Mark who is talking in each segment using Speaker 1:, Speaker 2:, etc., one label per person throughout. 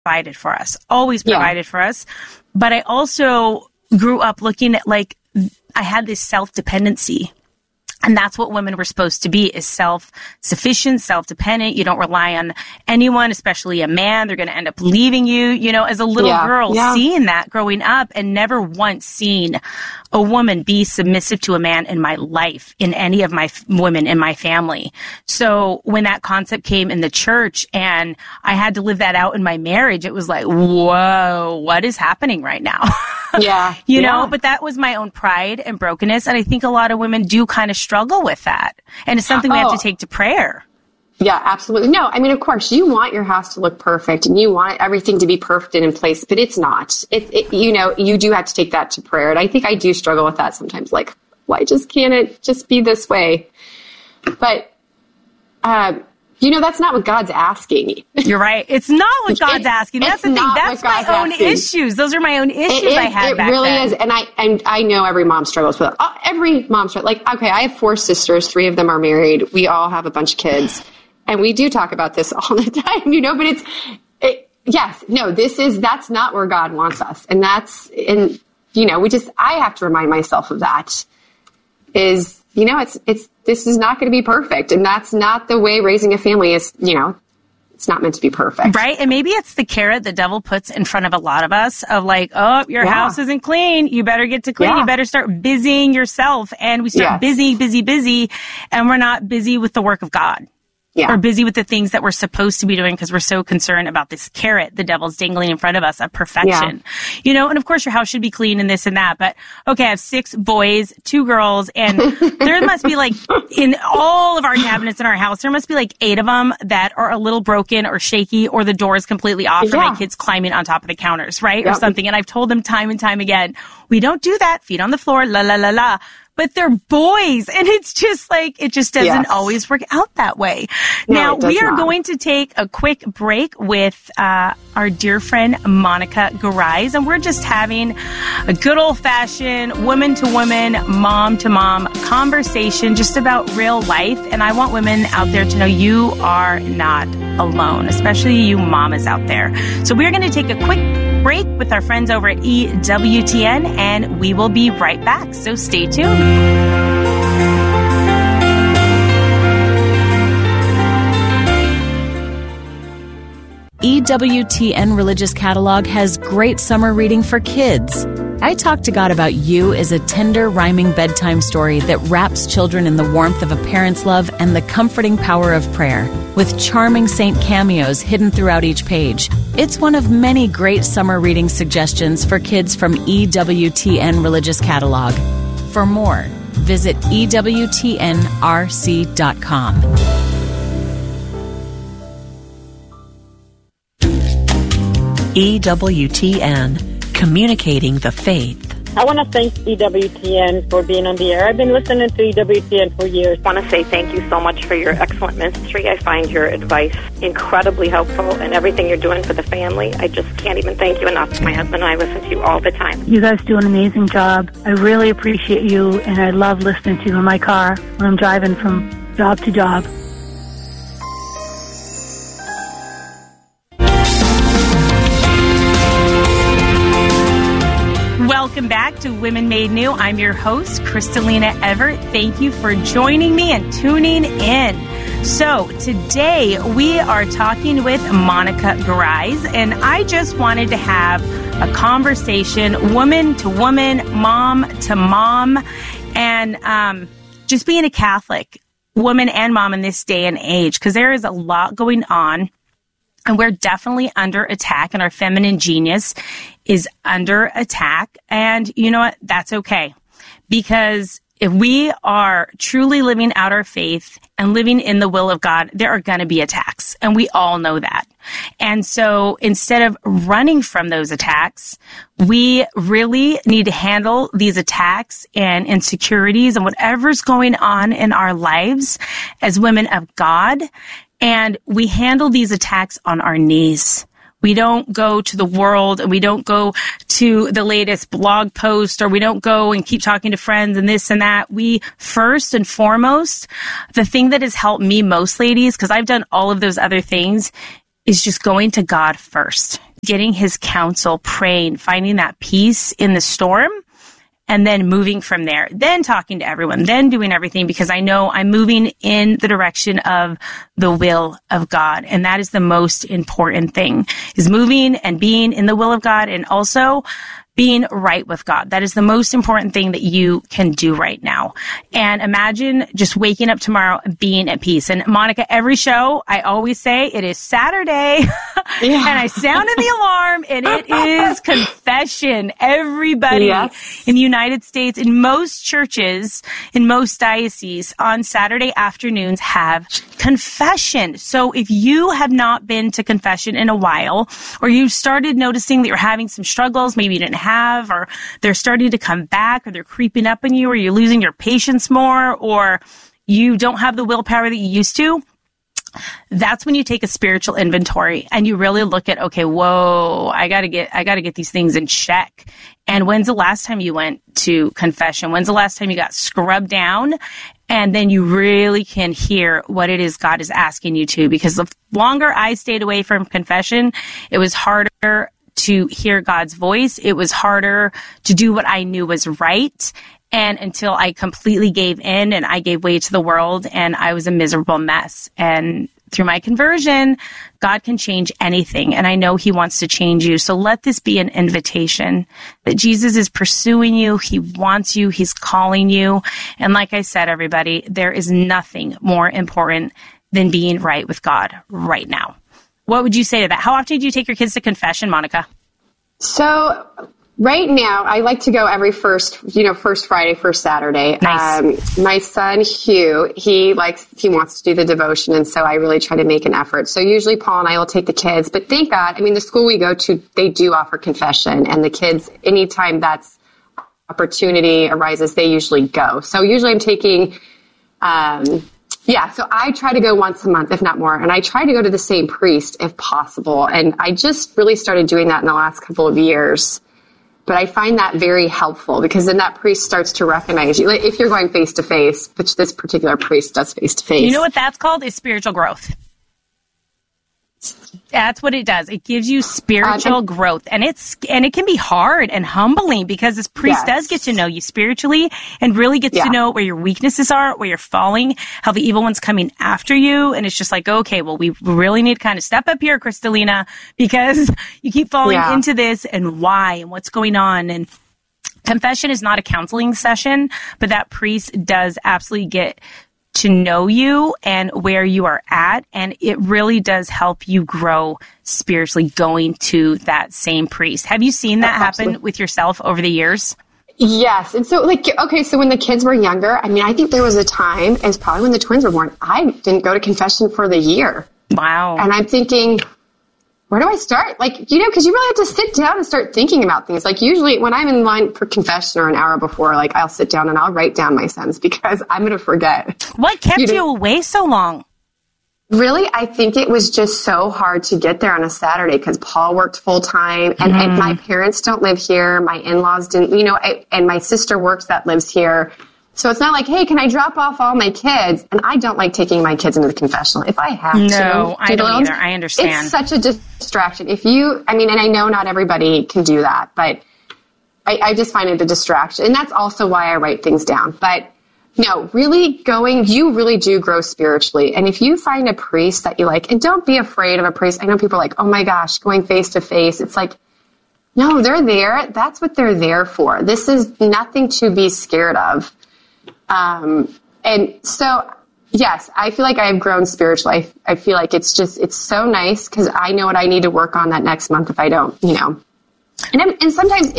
Speaker 1: provided for us, always provided for us. But I also grew up looking at, like, I had this self-dependency. And that's what women were supposed to be, is self-sufficient, self-dependent. You don't rely on anyone, especially a man. They're going to end up leaving you. You know, as a little girl, seeing that growing up and never once seen a woman be submissive to a man in my life, in any of my women in my family. So when that concept came in the church and I had to live that out in my marriage, it was like, whoa, what is happening right now? You know, but that was my own pride and brokenness. And I think a lot of women do kind of struggle with that. And it's something we have to take to prayer.
Speaker 2: Yeah, absolutely. No, I mean, of course, you want your house to look perfect and you want everything to be perfect and in place, but it's not. You know, you do have to take that to prayer. And I think I do struggle with that sometimes. Like, why can't it just be this way? But, you know, that's not what God's asking.
Speaker 1: You're right. It's not what God's asking. That's the thing. That's my own issues. Those are my own issues I had back then. It really is. And I know every mom struggles with it. Every mom struggles. Like, okay, I have 4 sisters. 3 of them are married. We all have a bunch of kids. And we do talk about this all the time, you know, but that's not where God wants us. And you know, I have to remind myself of that is, you know, this is not going to be perfect. And that's not the way raising a family is, you know, it's not meant to be perfect. Right. And maybe it's the carrot the devil puts in front of a lot of us of like, oh, your house isn't clean. You better get to clean. You better start busying yourself. And we start busy. And we're not busy with the work of God. We're busy with the things that we're supposed to be doing because we're so concerned about this carrot the devil's dangling in front of us of perfection. You know, and of course your house should be clean and this and that. But okay, I have 6 boys, 2 girls, and there must be like in all of our cabinets in our house, there must be like 8 of them that are a little broken or shaky or the door is completely off for my kids climbing on top of the counters, right? Or something. And I've told them time and time again, we don't do that. Feet on the floor, la, la, la, la. But they're boys, and it's just like, it just doesn't always work out that way. Now, we are going to take a quick break with our dear friend, Monica Garais, and we're just having a good old-fashioned woman-to-woman, mom-to-mom conversation just about real life. And I want women out there to know you are not alone, especially you mamas out there. So we are going to take a quick break with our friends over at EWTN, and we will be right back. So stay tuned.
Speaker 3: EWTN Religious Catalog has great summer reading for kids. I Talk to God About You is a tender, rhyming bedtime story that wraps children in the warmth of a parent's love and the comforting power of prayer, with charming saint cameos hidden throughout each page. It's one of many great summer reading suggestions for kids from EWTN Religious Catalog. For more, visit EWTNRC.com.
Speaker 4: EWTN, communicating the faith.
Speaker 5: I want to thank EWTN for being on the air. I've been listening to EWTN for years.
Speaker 6: I want to say thank you so much for your excellent ministry. I find your advice incredibly helpful and everything you're doing for the family. I just can't even thank you enough. My husband and I listen to you all the time.
Speaker 7: You guys do an amazing job. I really appreciate you, and I love listening to you in my car when I'm driving from job to job.
Speaker 1: Welcome back to Women Made New. I'm your host, Kristalina Everett. Thank you for joining me and tuning in. So today we are talking with Monica Garais, and I just wanted to have a conversation, woman to woman, mom to mom, and just being a Catholic woman and mom in this day and age, because there is a lot going on. And we're definitely under attack, and our feminine genius is under attack. And you know what? That's okay. Because if we are truly living out our faith and living in the will of God, there are going to be attacks. And we all know that. And so instead of running from those attacks, we really need to handle these attacks and insecurities and whatever's going on in our lives as women of God. And we handle these attacks on our knees. We don't go to the world, and we don't go to the latest blog post, or we don't go and keep talking to friends and this and that. We first and foremost, the thing that has helped me most, ladies, because I've done all of those other things, is just going to God first.
Speaker 8: getting his counsel, praying, finding that peace in the storm, and then moving from there, then talking to everyone, then doing everything, because I know I'm moving in the direction of the will of God. And that is the most important thing, is moving and being in the will of God, and also being right with God. That is the most important thing that you can do right now. And imagine just waking up tomorrow and being at peace. And Monica, every show, I always say it is Saturday and I sounded the alarm, and it is confession. Everybody in the United States, in most churches, in most dioceses, on Saturday afternoons have confession. So if you have not been to confession in a while, or you started noticing that you're having some struggles, maybe you didn't have, or they're starting to come back, or they're creeping up on you, or you're losing your patience more, or you don't have the willpower that you used to, that's when you take a spiritual inventory and you really look at, okay, whoa, I gotta get these things in check. And when's the last time you went to confession? When's the last time you got scrubbed down? And then you really can hear what it is God is asking you to, because the longer I stayed away from confession, it was harder to hear God's voice. It was harder to do what I knew was right. And until I completely gave in and I gave way to the world, and I was a miserable mess. And through my conversion, God can change anything. And I know he wants to change you. So let this be an invitation that Jesus is pursuing you. He wants you. He's calling you. And like I said, everybody, there is nothing more important than being right with God right now. What would you say to that? How often do you take your kids to confession, Monica?
Speaker 1: So right now, I like to go every first Friday, first Saturday.
Speaker 8: Nice.
Speaker 1: My son, Hugh, he wants to do the devotion. And so I really try to make an effort. So usually Paul and I will take the kids, but thank God, the school we go to, they do offer confession, and the kids, anytime that's opportunity arises, they usually go. So usually I'm taking, so I try to go once a month, if not more. And I try to go to the same priest if possible. And I just really started doing that in the last couple of years. But I find that very helpful, because then that priest starts to recognize you. Like if you're going face to face, which this particular priest does face to face.
Speaker 8: You know what that's called? Is spiritual growth. That's what it does. It gives you spiritual growth, and it can be hard and humbling, because this priest does get to know you spiritually and really gets to know where your weaknesses are, where you're falling, how the evil one's coming after you. And it's just like, okay, well, we really need to kind of step up here, Kristalina, because you keep falling into this, and why, and what's going on. And confession is not a counseling session, but that priest does absolutely get to know you and where you are at. And it really does help you grow spiritually going to that same priest. Have you seen that happen with yourself over the years?
Speaker 1: Yes. And so so when the kids were younger, I think there was a time, it's probably when the twins were born, I didn't go to confession for the year.
Speaker 8: Wow.
Speaker 1: And I'm thinking, where do I start? Because you really have to sit down and start thinking about things. Usually when I'm in line for confession or an hour before, I'll sit down and I'll write down my sins, because I'm going to forget.
Speaker 8: What kept you away so long?
Speaker 1: Really, I think it was just so hard to get there on a Saturday, because Paul worked full time, and my parents don't live here. My in-laws didn't, and my sister works that lives here. So it's not like, hey, can I drop off all my kids? And I don't like taking my kids into the confessional. If I have to.
Speaker 8: No, I don't either. I understand.
Speaker 1: It's such a distraction. and I know not everybody can do that, but I just find it a distraction. And that's also why I write things down. But no, really you really do grow spiritually. And if you find a priest that you like, and don't be afraid of a priest. I know people are like, oh my gosh, going face to face. It's like, no, they're there. That's what they're there for. This is nothing to be scared of. And so, yes, I feel like I have grown spiritually. I feel like it's so nice, because I know what I need to work on that next month if I don't, And sometimes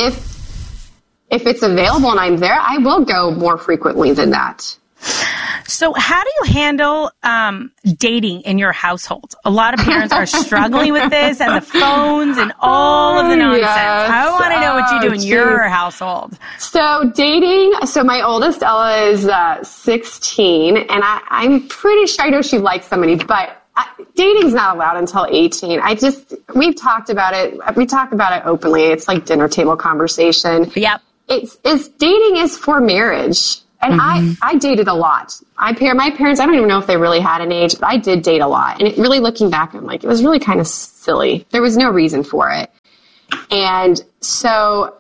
Speaker 1: if it's available and I'm there, I will go more frequently than that.
Speaker 8: So how do you handle dating in your household? A lot of parents are struggling with this, and the phones and all of the nonsense. Yes. I want to know what you do in your household.
Speaker 1: So dating, my oldest Ella is 16, and I'm pretty sure I know she likes somebody, but dating's not allowed until 18. We've talked about it. We talk about it openly. It's like dinner table conversation.
Speaker 8: Yep.
Speaker 1: Dating is for marriage. And I dated a lot. my parents, I don't even know if they really had an age, but I did date a lot. And it really, looking back, I'm like, it was really kind of silly. There was no reason for it. And so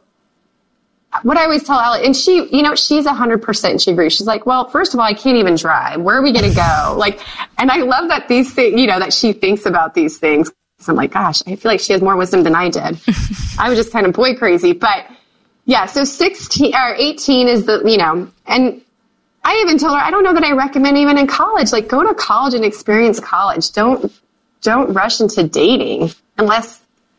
Speaker 1: what I always tell Ellie, and she, you know, she's 100%, she agrees. She's like, well, first of all, I can't even drive. Where are we going to go? Like, and I love that these things, you know, that she thinks about these things. So I'm like, gosh, I feel like she has more wisdom than I did. I was just kind of boy crazy. But yeah, so 16 or 18 is the, you know, and I even told her, I don't know that I recommend even in college, like go to college and experience college. Don't rush into dating unless,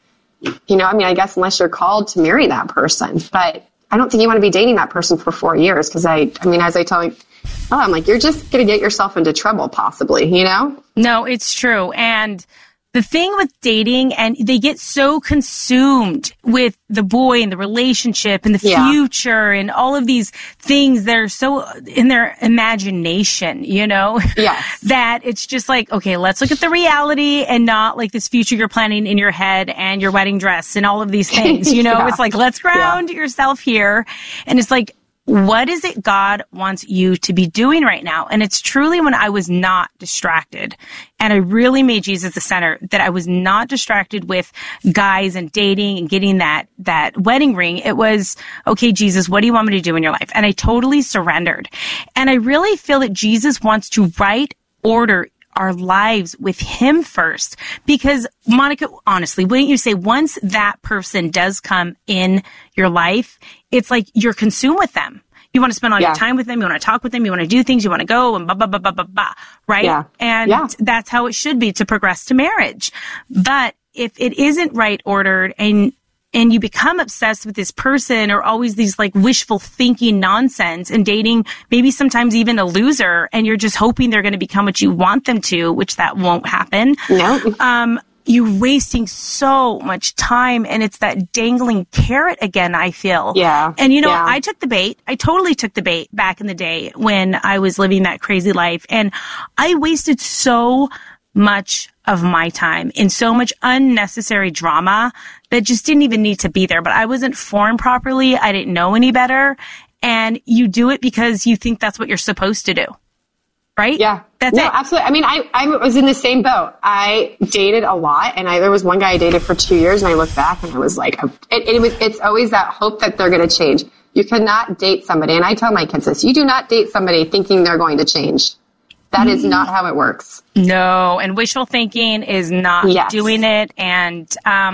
Speaker 1: you know, I mean, I guess unless you're called to marry that person, but I don't think you want to be dating that person for 4 years. Cause I mean, as I tell you, I'm like, you're just going to get yourself into trouble possibly, you know?
Speaker 8: No, it's true. And the thing with dating, and they get so consumed with the boy and the relationship and the future and all of these things that are so in their imagination, you know, that it's just like, okay, let's look at the reality and not like this future you're planning in your head and your wedding dress and all of these things, you know, it's like, let's ground yourself here. And it's like, what is it God wants you to be doing right now? And it's truly when I was not distracted and I really made Jesus the center, that I was not distracted with guys and dating and getting that wedding ring. It was, okay, Jesus, what do you want me to do in your life? And I totally surrendered. And I really feel that Jesus wants to right order our lives with him first. Because Monica, honestly, wouldn't you say once that person does come in your life, it's like you're consumed with them. You want to spend all your time with them. You want to talk with them. You want to do things. You want to go and blah, blah, blah, blah, blah, blah. Right? Yeah. And that's how it should be to progress to marriage. But if it isn't right ordered and you become obsessed with this person or always these like wishful thinking nonsense and dating maybe sometimes even a loser and you're just hoping they're going to become what you want them to, which that won't happen. No. You're wasting so much time and it's that dangling carrot again, I feel. Yeah. And you know, I took the bait. I totally took the bait back in the day when I was living that crazy life. And I wasted so much of my time in so much unnecessary drama that just didn't even need to be there. But I wasn't formed properly. I didn't know any better. And you do it because you think that's what you're supposed to do. Right? Yeah. That's it.
Speaker 1: Absolutely. I mean, I was in the same boat. I dated a lot and there was one guy I dated for 2 years and I look back and I was like, it's always that hope that they're going to change. You cannot date somebody. And I tell my kids this, you do not date somebody thinking they're going to change. That is not how it works.
Speaker 8: No. And wishful thinking is not doing it. And,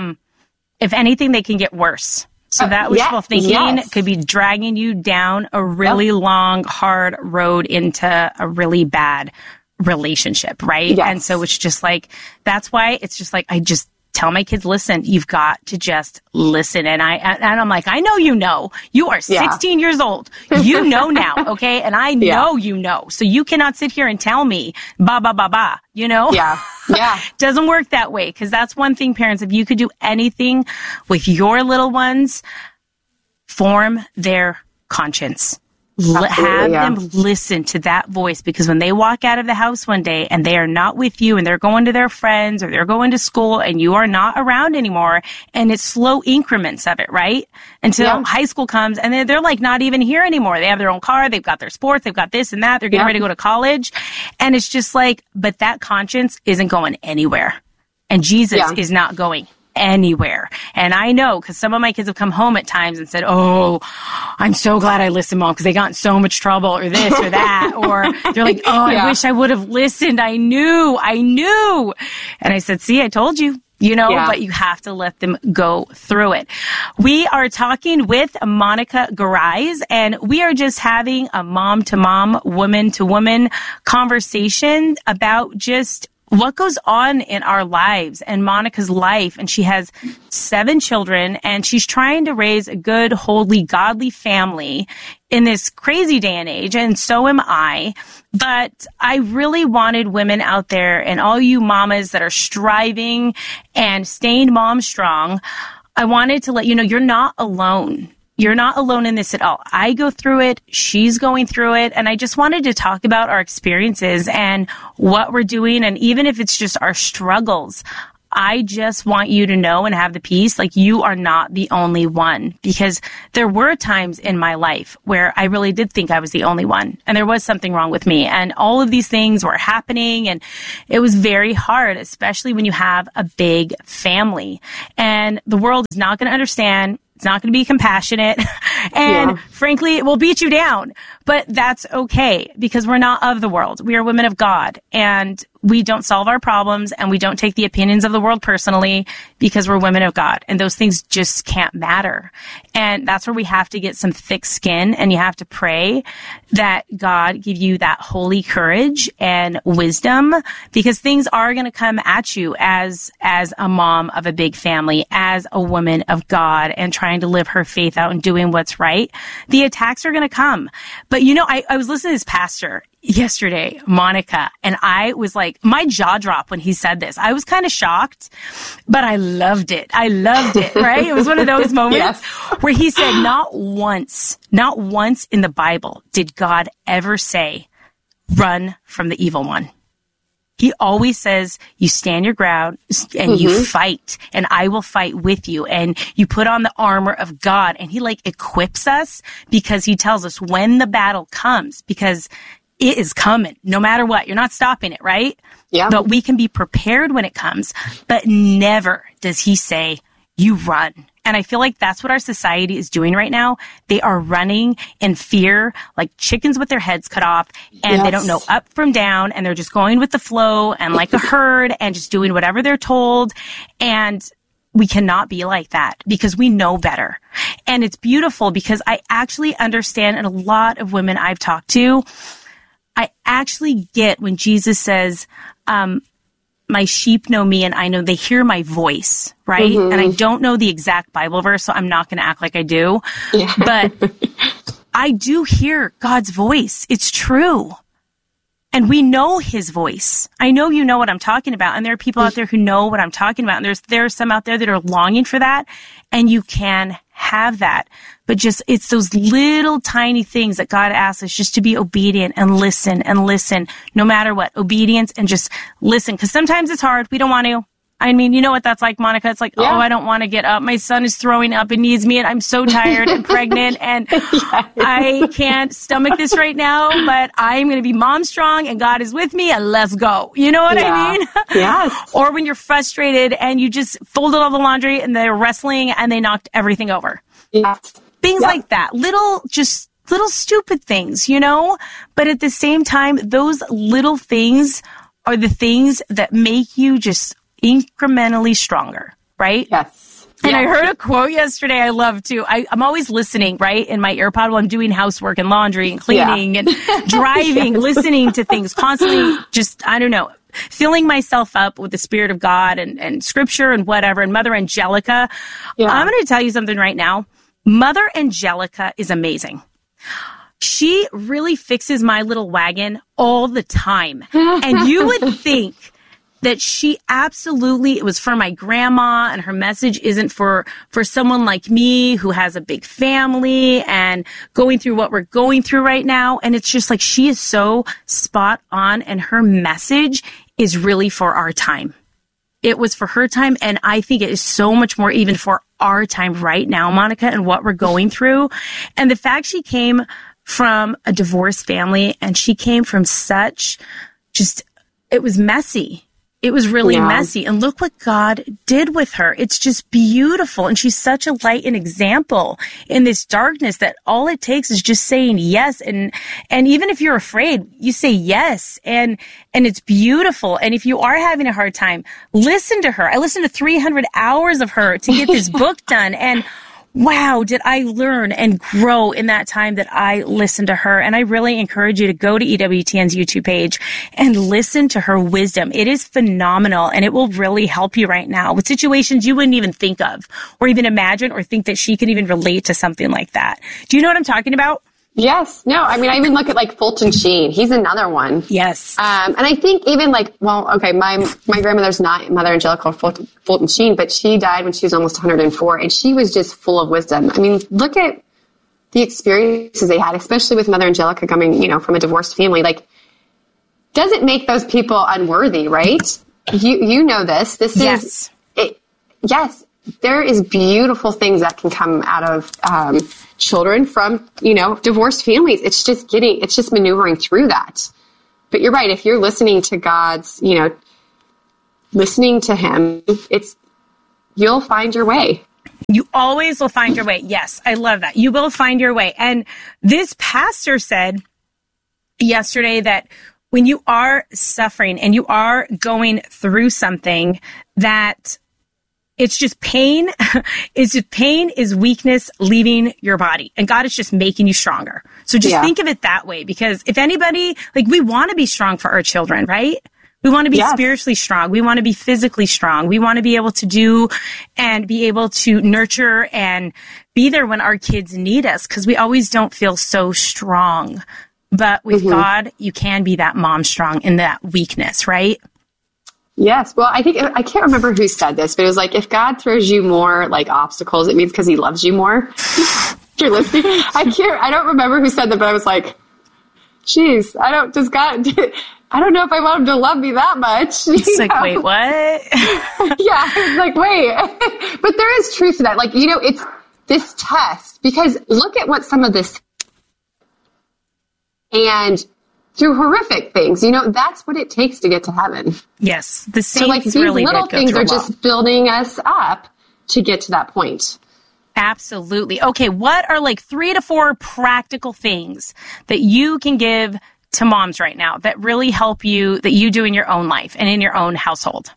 Speaker 8: if anything, they can get worse. So that wishful thinking could be dragging you down a really long, hard road into a really bad relationship, right? Yes. And so it's just like, that's why it's just like, I just tell my kids, listen, you've got to just listen. And I'm like, I know you are 16 years old. You know now, okay? And I know you know. So you cannot sit here and tell me, ba, ba, ba, ba, you know? Yeah. Yeah. Doesn't work that way. Because that's one thing, parents, if you could do anything with your little ones, form their conscience. Have them listen to that voice, because when they walk out of the house one day and they are not with you and they're going to their friends or they're going to school and you are not around anymore, and it's slow increments of it, right? Until high school comes and they're like not even here anymore. They have their own car. They've got their sports. They've got this and that. They're getting ready to go to college. And it's just like, but that conscience isn't going anywhere. And Jesus is not going anywhere. And I know, because some of my kids have come home at times and said, oh, I'm so glad I listened, Mom, because they got in so much trouble or this or that. Or they're like, oh, I wish I would have listened. I knew. And I said, see, I told you. You know, but you have to let them go through it. We are talking with Monica Garais, and we are just having a mom-to-mom, woman-to-woman conversation about just what goes on in our lives and Monica's life. And she has 7 children and she's trying to raise a good, holy, godly family in this crazy day and age. And so am I. But I really wanted women out there and all you mamas that are striving and staying mom strong. I wanted to let you know you're not alone. You're not alone in this at all. I go through it. She's going through it. And I just wanted to talk about our experiences and what we're doing. And even if it's just our struggles, I just want you to know and have the peace, like you are not the only one, because there were times in my life where I really did think I was the only one and there was something wrong with me and all of these things were happening and it was very hard, especially when you have a big family and the world is not going to understand. It's not going to be compassionate and frankly, it will beat you down, but that's okay because we're not of the world. We are women of God and we don't solve our problems and we don't take the opinions of the world personally because we're women of God and those things just can't matter. And that's where we have to get some thick skin and you have to pray that God give you that holy courage and wisdom because things are going to come at you as a mom of a big family, as a woman of God and trying to live her faith out and doing what's right. The attacks are going to come. But you know, I was listening to this pastor yesterday, Monica, and I was like, my jaw dropped when he said this. I was kind of shocked, but I loved it. Right? It was one of those moments where he said, not once in the Bible did God ever say, run from the evil one. He always says, you stand your ground and you fight and I will fight with you. And you put on the armor of God and he like equips us because he tells us when the battle comes because it is coming no matter what. You're not stopping it, right? Yeah. But we can be prepared when it comes, but never does he say, you run. And I feel like that's what our society is doing right now. They are running in fear, like chickens with their heads cut off, and they don't know up from down, and they're just going with the flow and like a herd and just doing whatever they're told. And we cannot be like that because we know better. And it's beautiful because I actually understand, and a lot of women I've talked to, I actually get when Jesus says, my sheep know me and I know they hear my voice, right? And I don't know the exact Bible verse, so I'm not going to act like I do. Yeah. But I do hear God's voice. It's true. And we know his voice. I know you know what I'm talking about. And there are people out there who know what I'm talking about. And there are some out there that are longing for that. And you can have that. But just, it's those little tiny things that God asks us just to be obedient and listen no matter what. Obedience and just listen. Because sometimes it's hard. We don't want to. I mean, you know what that's like, Monica? It's like, oh, I don't want to get up. My son is throwing up and needs me and I'm so tired and pregnant and I can't stomach this right now, but I'm going to be mom strong and God is with me and let's go. You know what I mean?
Speaker 1: Yes.
Speaker 8: Or when you're frustrated and you just folded all the laundry and they're wrestling and they knocked everything over.
Speaker 1: Yes.
Speaker 8: Things like that. Little stupid things, you know? But at the same time, those little things are the things that make you just incrementally stronger, right?
Speaker 1: Yes.
Speaker 8: And I heard a quote yesterday I love too. I'm always listening, right, in my AirPod while I'm doing housework and laundry and cleaning and driving, listening to things, constantly just, I don't know, filling myself up with the Spirit of God and scripture and whatever. And Mother Angelica, I'm going to tell you something right now. Mother Angelica is amazing. She really fixes my little wagon all the time. And you would think that she absolutely, it was for my grandma and her message isn't for someone like me who has a big family and going through what we're going through right now. And it's just like, she is so spot on and her message is really for our time. It was for her time. And I think it is so much more even for our time right now, Monica, and what we're going through. And the fact she came from a divorced family and she came from such it was messy. It was really messy. And look what God did with her. It's just beautiful. And she's such a light and example in this darkness that all it takes is just saying yes. And even if you're afraid, you say yes. And it's beautiful. And if you are having a hard time, listen to her. I listened to 300 hours of her to get this book done. And wow, did I learn and grow in that time that I listened to her. And I really encourage you to go to EWTN's YouTube page and listen to her wisdom. It is phenomenal and it will really help you right now with situations you wouldn't even think of or even imagine or think that she can even relate to something like that. Do you know what I'm talking about?
Speaker 1: Yes. No, I mean, I even look at like Fulton Sheen. He's another one.
Speaker 8: Yes.
Speaker 1: And I think even like, well, okay, my grandmother's not Mother Angelica Fulton Sheen, but she died when she was almost 104 and she was just full of wisdom. I mean, look at the experiences they had, especially with Mother Angelica coming, from a divorced family. Like, doesn't make those people unworthy, right? you know this. This
Speaker 8: Yes.
Speaker 1: is it. Yes, there is beautiful things that can come out of children from, divorced families. It's just maneuvering through that. But you're right. If you're listening to God's, listening to him, you'll find your way.
Speaker 8: You always will find your way. Yes, I love that. You will find your way. And this pastor said yesterday that when you are suffering and you are going through something, that it's just pain. It's just pain is weakness leaving your body, and God is just making you stronger. So just think of it that way, because if anybody, we want to be strong for our children, right? We want to be spiritually strong. We want to be physically strong. We want to be able to do and be able to nurture and be there when our kids need us, because we always don't feel so strong. But with God, you can be that mom strong in that weakness, right?
Speaker 1: Yes. Well, I can't remember who said this, but it was like, if God throws you more obstacles, it means because he loves you more. If you're listening. I don't remember who said that, but I was like, geez, I don't know if I want him to love me that much.
Speaker 8: It's wait, what?
Speaker 1: Yeah. It's like, wait, but there is truth to that. It's this test, because look at what some of this, and through horrific things, that's what it takes to get to heaven.
Speaker 8: Yes. The
Speaker 1: so these
Speaker 8: really
Speaker 1: little things are just building us up to get to that point.
Speaker 8: Absolutely. Okay. What are 3 to 4 practical things that you can give to moms right now that really help you, that you do in your own life and in your own household?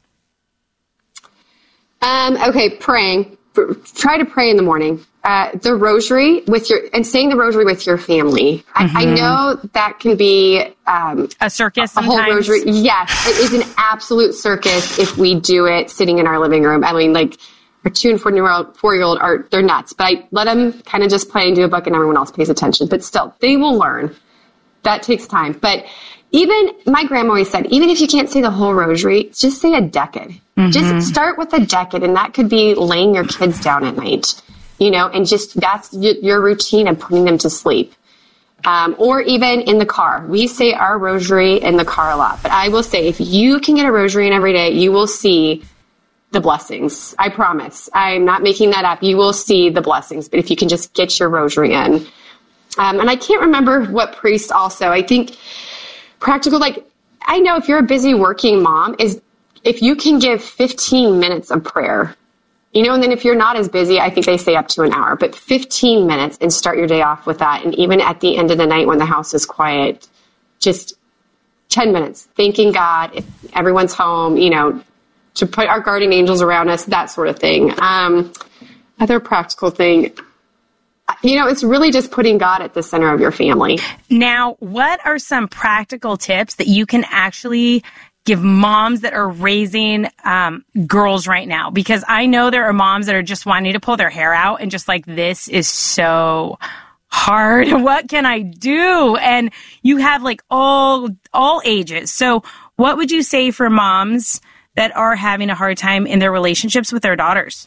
Speaker 1: Okay. Praying. Try to pray in the morning. The rosary saying the rosary with your family. I know that can be
Speaker 8: a circus
Speaker 1: a
Speaker 8: sometimes.
Speaker 1: whole rosary. Yes, it is an absolute circus if we do it sitting in our living room. I mean, our 2 and 4-year-old they're nuts, but I let them kind of just play and do a book and everyone else pays attention. But still, they will learn. That takes time. But even my grandma always said, even if you can't say the whole rosary, just say a decade. Just start with a decade, and that could be laying your kids down at night, and just that's your routine of putting them to sleep. Or even in the car. We say our rosary in the car a lot. But I will say, if you can get a rosary in every day, you will see the blessings. I promise. I'm not making that up. You will see the blessings. But if you can just get your rosary in. And I can't remember what priest also. I think practical, I know if you're a busy working mom, is if you can give 15 minutes of prayer, and then if you're not as busy, I think they say up to an hour, but 15 minutes and start your day off with that. And even at the end of the night when the house is quiet, just 10 minutes, thanking God, if everyone's home, to put our guardian angels around us, that sort of thing. Other practical thing, it's really just putting God at the center of your family.
Speaker 8: Now, what are some practical tips that you can actually give moms that are raising girls right now? Because I know there are moms that are just wanting to pull their hair out and just this is so hard. What can I do? And you have all ages. So what would you say for moms that are having a hard time in their relationships with their daughters?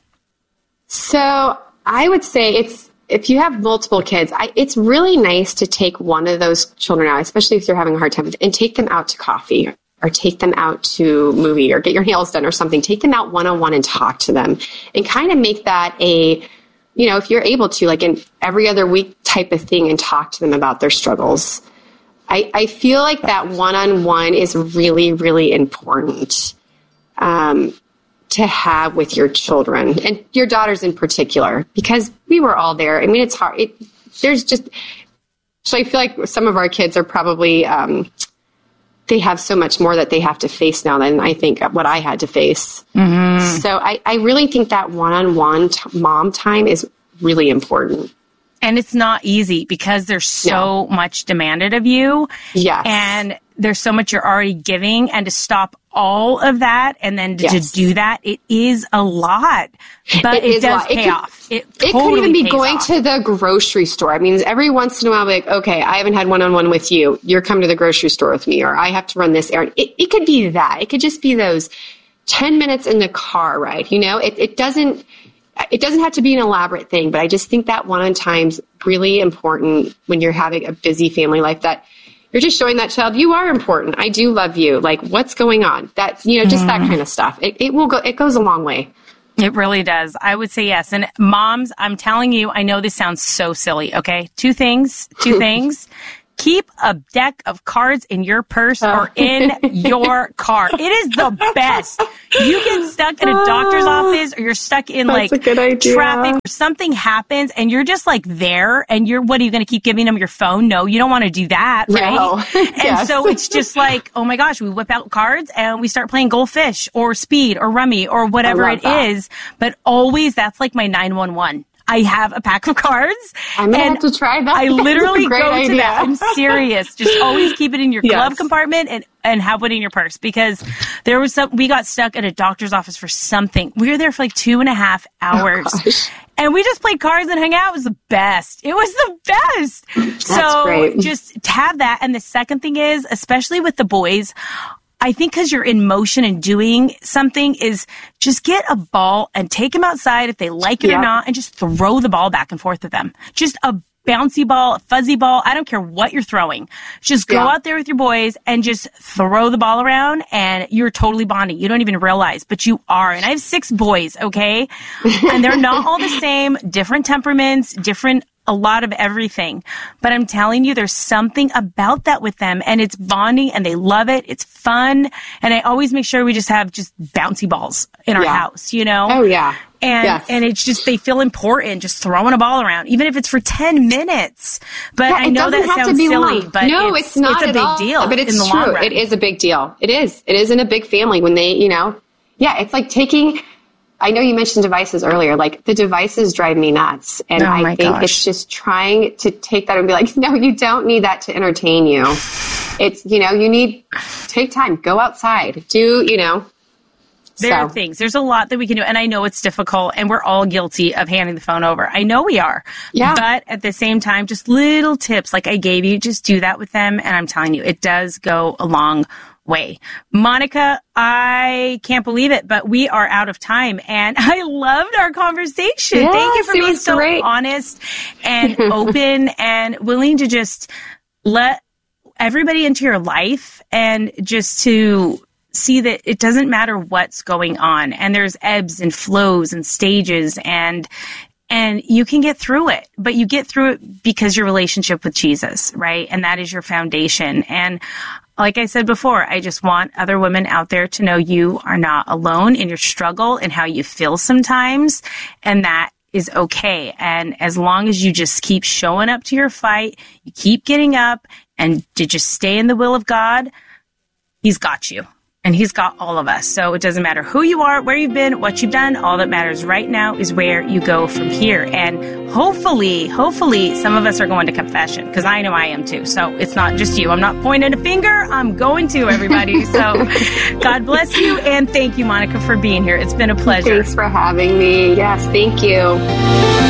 Speaker 1: So I would say if you have multiple kids, it's really nice to take one of those children out, especially if you're having a hard time, and take them out to coffee or take them out to movie or get your nails done or something. Take them out one-on-one and talk to them and kind of make that if you're able to, an every other week type of thing, and talk to them about their struggles. I feel like that one-on-one is really, really important to have with your children and your daughters in particular, because we were all there. I mean, it's hard. So I feel like some of our kids are probably, they have so much more that they have to face now than I think what I had to face. Mm-hmm. So I really think that one-on-one mom time is really important.
Speaker 8: And it's not easy because there's so much demanded of you.
Speaker 1: Yes.
Speaker 8: And there's so much you're already giving, and to stop all of that and then to do that, it is a lot. But it does pay off. It
Speaker 1: could even be going to the grocery store. I mean, every once in a while, I'll be like, okay, I haven't had one-on-one with you. You're coming to the grocery store with me, or I have to run this errand. It could be that. It could just be those 10 minutes in the car ride. It doesn't have to be an elaborate thing, but I just think that one-on-time's really important when you're having a busy family life, that you're just showing that child, you are important. I do love you. Like, what's going on? That, just that kind of stuff. It goes a long way.
Speaker 8: It really does. I would say yes. And moms, I'm telling you, I know this sounds so silly. Okay. Two things. Keep a deck of cards in your purse or in your car. It is the best. You get stuck in a doctor's office or you're stuck in traffic or something happens and you're just like there and what are you going to keep giving them your phone? No, you don't want to do that, right?
Speaker 1: No.
Speaker 8: And so it's just like, oh my gosh, we whip out cards and we start playing Goldfish or Speed or Rummy or whatever it is. But always that's like my 911. I have a pack of cards.
Speaker 1: I'm going to have to try that.
Speaker 8: I literally go to that. I'm serious. Just always keep it in your glove compartment and have it in your purse, because we got stuck at a doctor's office for something. We were there for like 2.5 hours. And we just played cards and hung out. It was the best. It was the best.
Speaker 1: That's great.
Speaker 8: Just have that. And the second thing is, especially with the boys, I think because you're in motion and doing something, is just get a ball and take them outside if they like it or not, and just throw the ball back and forth with them. Just a bouncy ball, a fuzzy ball. I don't care what you're throwing. Just go out there with your boys and just throw the ball around, and you're totally bonding. You don't even realize, but you are. And I have 6 boys, okay? And they're not all the same, different temperaments, a lot of everything. But I'm telling you, there's something about that with them, and it's bonding, and they love it. It's fun. And I always make sure we just have bouncy balls in our house,
Speaker 1: Oh, yeah.
Speaker 8: And it's just, they feel important, just throwing a ball around, even if it's for 10 minutes. But I know that sounds silly,
Speaker 1: long.
Speaker 8: but
Speaker 1: no, it's not
Speaker 8: it's a big deal.
Speaker 1: But it's
Speaker 8: in the
Speaker 1: true.
Speaker 8: long run.
Speaker 1: It is a big deal. It is. It is in a big family when they, it's like taking, I know you mentioned devices earlier, like the devices drive me nuts. And I think it's just trying to take that and be like, no, you don't need that to entertain you. It's, you need, take time, go outside,
Speaker 8: There are things. There's a lot that we can do. And I know it's difficult, and we're all guilty of handing the phone over. I know we are.
Speaker 1: Yeah.
Speaker 8: But at the same time, just little tips like I gave you, just do that with them. And I'm telling you, it does go a long way. Monica, I can't believe it, but we are out of time, and I loved our conversation.
Speaker 1: Yes,
Speaker 8: thank you for being so
Speaker 1: great.
Speaker 8: honest and open and willing to just let everybody into your life, and just to see that it doesn't matter what's going on, and there's ebbs and flows and stages, and you can get through it, but you get through it because your relationship with Jesus, right? And that is your foundation. And like I said before, I just want other women out there to know you are not alone in your struggle and how you feel sometimes, and that is okay. And as long as you just keep showing up to your fight, you keep getting up, and to just stay in the will of God, He's got you. And He's got all of us. So it doesn't matter who you are, where you've been, what you've done. All that matters right now is where you go from here. And hopefully some of us are going to confession, because I know I am too. So it's not just you. I'm not pointing a finger. I'm going to, everybody. So God bless you. And thank you, Monica, for being here. It's been a pleasure.
Speaker 1: Thanks for having me. Yes, thank you.